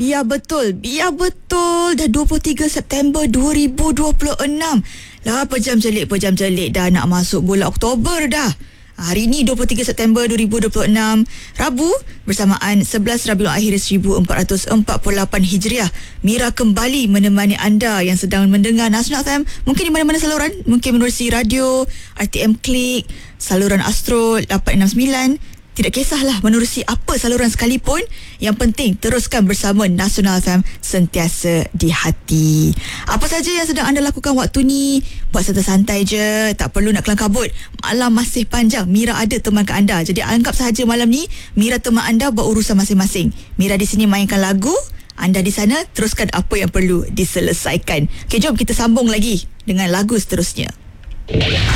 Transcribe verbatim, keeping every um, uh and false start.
Biar betul, biar betul. Dah dua puluh tiga September dua ribu dua puluh enam. Lah pejam celik, pejam celik. Dah nak masuk bulan Oktober dah. Hari ini dua puluh tiga September dua ribu dua puluh enam, Rabu, bersamaan sebelas Rabiul Akhir seribu empat ratus empat puluh lapan Hijriah. Mira kembali menemani anda yang sedang mendengar Nasional F M, mungkin di mana-mana saluran, mungkin menerusi radio, R T M Klik, saluran Astro lapan enam sembilan. Tidak kisahlah menerusi apa saluran sekalipun, yang penting teruskan bersama Nasional F M, sentiasa di hati. Apa saja yang sedang anda lakukan waktu ni, buat santai-santai je, tak perlu nak kelang kabut. Malam masih panjang, Mira ada temankan anda. Jadi anggap sahaja malam ni Mira teman anda buat urusan masing-masing. Mira di sini mainkan lagu, anda di sana teruskan apa yang perlu diselesaikan. Okey, jom kita sambung lagi dengan lagu seterusnya.